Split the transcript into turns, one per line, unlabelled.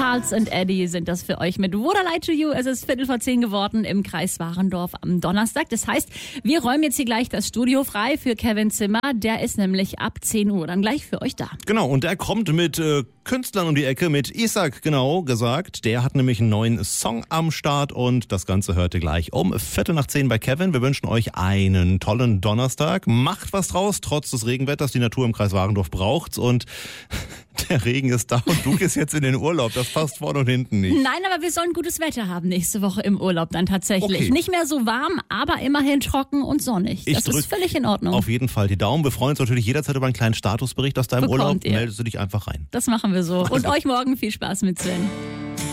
Charles and Eddie sind das für euch mit Would I Lie to You. Es ist 10:15 geworden im Kreis Warendorf am Donnerstag. Das heißt, wir räumen jetzt hier gleich das Studio frei für Kevin Zimmer. Der ist nämlich ab 10 Uhr dann gleich für euch da.
Genau, und der kommt mit Künstlern um die Ecke, mit Isaac, genau gesagt. Der hat nämlich einen neuen Song am Start und das Ganze hört ihr gleich um 10:15 bei Kevin. Wir wünschen euch einen tollen Donnerstag. Macht was draus, trotz des Regenwetters. Die Natur im Kreis Warendorf braucht's und der Regen ist da und du gehst jetzt in den Urlaub. Das passt vorne und hinten nicht.
Nein, aber wir sollen gutes Wetter haben nächste Woche im Urlaub dann tatsächlich.
Okay.
Nicht mehr so warm, aber immerhin trocken und sonnig. Das ist völlig in Ordnung.
Auf jeden Fall die Daumen. Wir freuen uns natürlich jederzeit über einen kleinen Statusbericht aus deinem Urlaub.
Bekommt ihr.
Meldest du dich einfach rein.
Das machen wir so. Und euch morgen viel Spaß mit Sven.